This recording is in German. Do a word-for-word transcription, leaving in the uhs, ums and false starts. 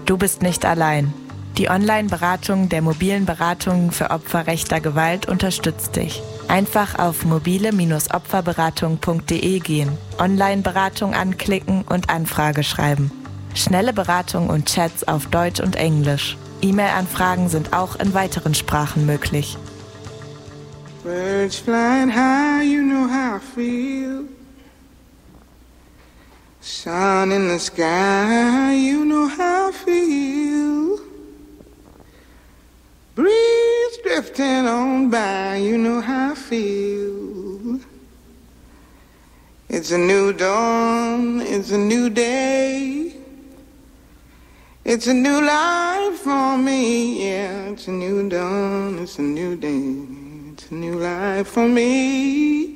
Du bist nicht allein. Die Online-Beratung der mobilen Beratungen für Opfer rechter Gewalt unterstützt dich. Einfach auf mobile Bindestrich opferberatung punkt de gehen, Online-Beratung anklicken und Anfrage schreiben. Schnelle Beratung und Chats auf Deutsch und Englisch. E-Mail-Anfragen sind auch in weiteren Sprachen möglich. Birds flying high, you know how I feel. Sun in the sky, you know how I feel. Breeze drifting on by, you know how I feel. It's a new dawn, it's a new day. It's a new life for me, yeah. It's a new dawn, it's a new day. It's a new life for me.